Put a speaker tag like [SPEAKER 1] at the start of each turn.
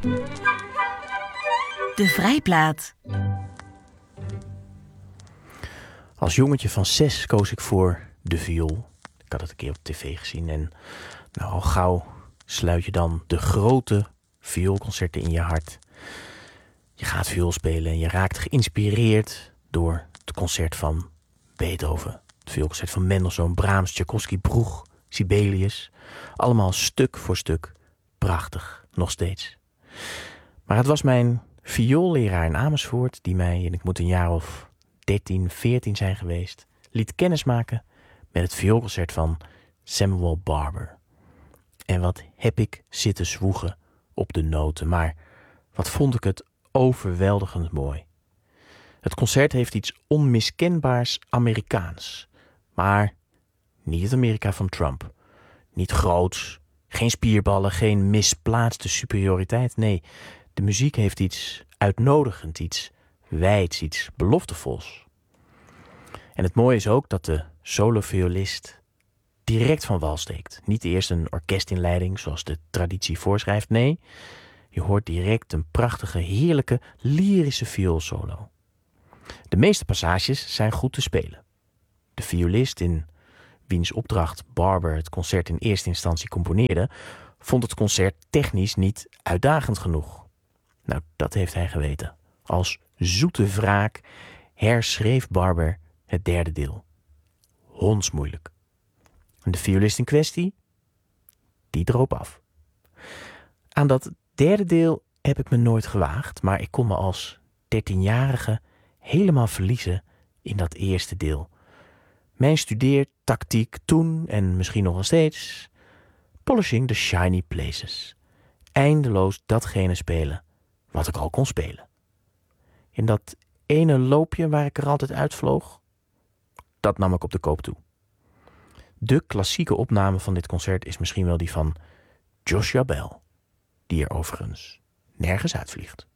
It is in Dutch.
[SPEAKER 1] De Vrijplaat.
[SPEAKER 2] Als jongetje van 6 koos ik voor de viool. Ik had het een keer op tv gezien en al gauw sluit je dan de grote vioolconcerten in je hart. Je gaat viool spelen en je raakt geïnspireerd door het concert van Beethoven. Het vioolconcert van Mendelssohn, Brahms, Tchaikovsky, Bruch, Sibelius. Allemaal stuk voor stuk prachtig, nog steeds. Maar het was mijn vioolleraar in Amersfoort die mij, en ik moet een jaar of 13, 14 zijn geweest, liet kennismaken met het vioolconcert van Samuel Barber. En wat heb ik zitten zwoegen op de noten, maar wat vond ik het overweldigend mooi. Het concert heeft iets onmiskenbaars Amerikaans, maar niet het Amerika van Trump. Niet groots, geen spierballen, geen misplaatste superioriteit. Nee, de muziek heeft iets uitnodigend, iets wijds, iets beloftevols. En het mooie is ook dat de soloviolist direct van wal steekt. Niet eerst een orkestinleiding zoals de traditie voorschrijft. Nee, je hoort direct een prachtige, heerlijke, lyrische vioolsolo. De meeste passages zijn goed te spelen. De violist, in wiens opdracht Barber het concert in eerste instantie componeerde, vond het concert technisch niet uitdagend genoeg. Nou, dat heeft hij geweten. Als zoete wraak herschreef Barber het derde deel. Hondsmoeilijk. En de violist in kwestie, die droop af. Aan dat derde deel heb ik me nooit gewaagd, maar ik kon me als 13-jarige helemaal verliezen in dat eerste deel. Mijn studeertactiek toen, en misschien nog wel steeds, polishing the shiny places. Eindeloos datgene spelen wat ik al kon spelen. In dat ene loopje waar ik er altijd uitvloog, dat nam ik op de koop toe. De klassieke opname van dit concert is misschien wel die van Joshua Bell, die er overigens nergens uitvliegt.